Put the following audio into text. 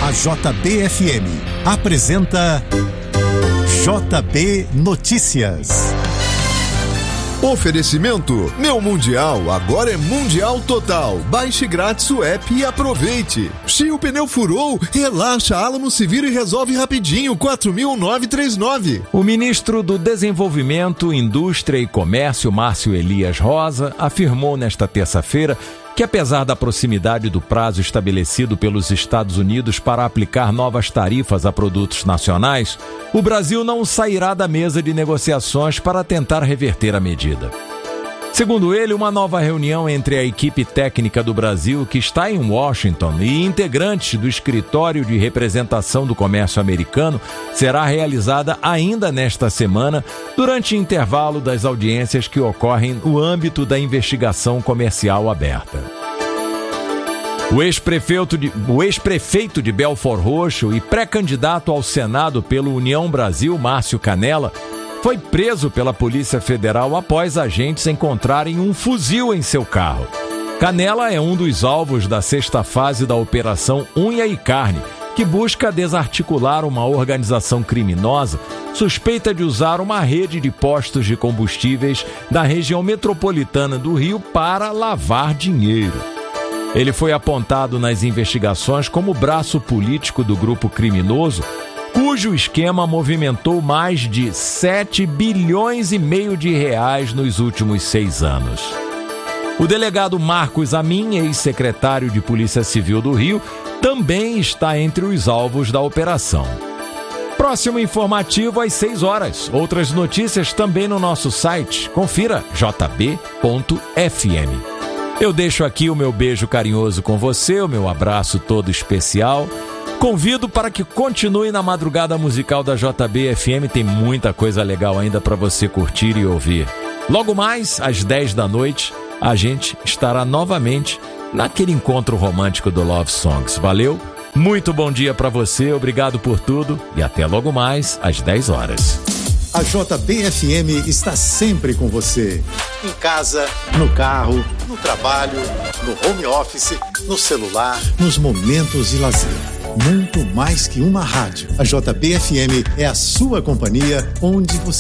A JB-FM apresenta JB Notícias. Oferecimento: Meu Mundial agora é Mundial Total. Baixe grátis o app e aproveite. Se o pneu furou, relaxa, a Alamo se vira e resolve rapidinho. 4.939. O ministro do Desenvolvimento, Indústria e Comércio, Márcio Elias Rosa, afirmou nesta terça-feira que, apesar da proximidade do prazo estabelecido pelos Estados Unidos para aplicar novas tarifas a produtos nacionais, o Brasil não sairá da mesa de negociações para tentar reverter a medida. Segundo ele, uma nova reunião entre a equipe técnica do Brasil, que está em Washington, e integrantes do Escritório de Representação do Comércio Americano será realizada ainda nesta semana, durante o intervalo das audiências que ocorrem no âmbito da investigação comercial aberta. O ex-prefeito de Belford Roxo e pré-candidato ao Senado pelo União Brasil, Márcio Canella, foi preso pela Polícia Federal após agentes encontrarem um fuzil em seu carro. Canella é um dos alvos da sexta fase da Operação Unha e Carne, que busca desarticular uma organização criminosa suspeita de usar uma rede de postos de combustíveis da região metropolitana do Rio para lavar dinheiro. Ele foi apontado nas investigações como braço político do grupo criminoso, cujo esquema movimentou mais de 7,5 bilhões de reais nos últimos 6 anos. O delegado Marcos Amin, ex-secretário de Polícia Civil do Rio, também está entre os alvos da operação. Próximo informativo às 6 horas. Outras notícias também no nosso site. Confira jb.fm. Eu deixo aqui o meu beijo carinhoso com você, o meu abraço todo especial. Convido para que continue na madrugada musical da JB-FM, tem muita coisa legal ainda para você curtir e ouvir. Logo mais, às 10 da noite, a gente estará novamente naquele encontro romântico do Love Songs. Valeu? Muito bom dia para você, obrigado por tudo e até logo mais, às 10 horas. A JB-FM está sempre com você. Em casa, no carro, no trabalho, no home office, no celular, nos momentos de lazer. Muito mais que uma rádio. A JB-FM é a sua companhia onde você